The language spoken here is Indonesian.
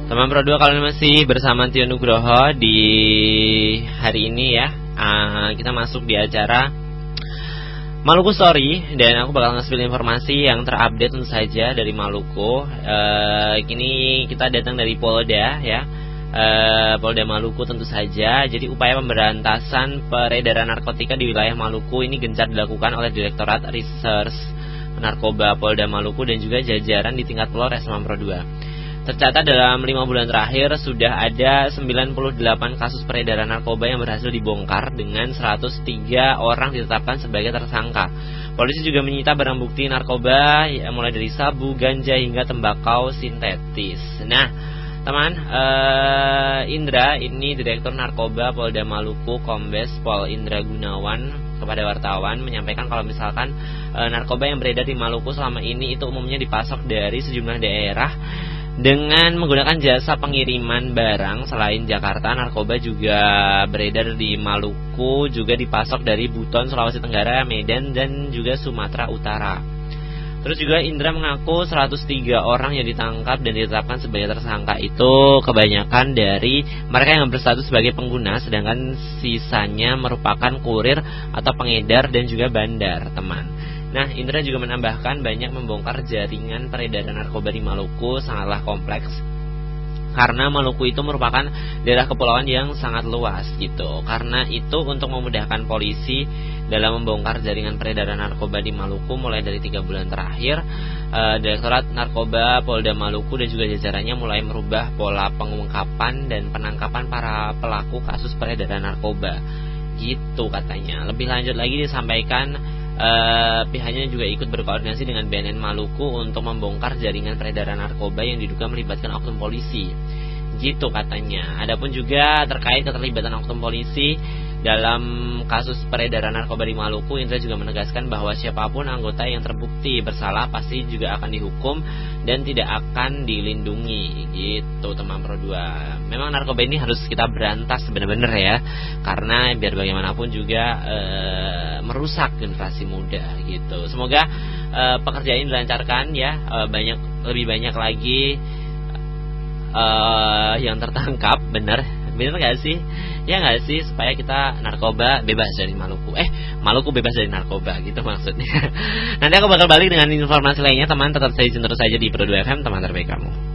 Teman Pro 2, kalian masih bersama Tio Nugroho di hari ini ya. Kita masuk di acara Maluku Story dan aku bakal ngasih informasi yang terupdate tentu saja dari Maluku. Kini kita datang dari Polda ya. Polda Maluku tentu saja. Jadi upaya pemberantasan peredaran narkotika di wilayah Maluku ini gencar dilakukan oleh Direktorat Reserse Narkoba Polda Maluku dan juga jajaran di tingkat Polres Teman Pro 2. Tercatat dalam 5 bulan terakhir sudah ada 98 kasus peredaran narkoba yang berhasil dibongkar dengan 103 orang ditetapkan sebagai tersangka. Polisi juga menyita barang bukti narkoba mulai dari sabu, ganja hingga tembakau sintetis. Nah, teman, Indra ini Direktur Narkoba Polda Maluku Kombes Pol Indra Gunawan kepada wartawan menyampaikan kalau misalkan narkoba yang beredar di Maluku selama ini itu umumnya dipasok dari sejumlah daerah dengan menggunakan jasa pengiriman barang. Selain Jakarta, narkoba juga beredar di Maluku, juga dipasok dari Buton, Sulawesi Tenggara, Medan, dan juga Sumatera Utara. Terus juga Indra mengaku 103 orang yang ditangkap dan ditetapkan sebagai tersangka itu kebanyakan dari mereka yang berstatus sebagai pengguna, sedangkan sisanya merupakan kurir atau pengedar dan juga bandar, teman. Nah, Indra juga menambahkan banyak membongkar jaringan peredaran narkoba di Maluku sangatlah kompleks karena Maluku itu merupakan daerah kepulauan yang sangat luas gitu. Karena itu untuk memudahkan polisi dalam membongkar jaringan peredaran narkoba di Maluku mulai dari 3 bulan terakhir, Direktorat Narkoba Polda Maluku dan juga jajarannya mulai merubah pola pengungkapan dan penangkapan para pelaku kasus peredaran narkoba gitu katanya. Lebih lanjut lagi disampaikan pihaknya juga ikut berkoordinasi dengan BNN Maluku untuk membongkar jaringan peredaran narkoba yang diduga melibatkan oknum polisi gitu katanya. Adapun juga terkait keterlibatan oknum polisi dalam kasus peredaran narkoba di Maluku, Indra juga menegaskan bahwa siapapun anggota yang terbukti bersalah pasti juga akan dihukum dan tidak akan dilindungi gitu teman Pro 2. Memang narkoba ini harus kita berantas benar-benar ya, karena biar bagaimanapun juga merusak generasi muda gitu. Semoga pekerjaan ini dilancarkan ya, lebih banyak lagi yang tertangkap. Benar gak sih? Ya gak sih, supaya kita narkoba bebas dari Maluku. Maluku bebas dari narkoba gitu maksudnya. Nanti aku bakal balik dengan informasi lainnya teman. Tetap stay tune terus saja di Pro 2 FM, teman terbaik kamu.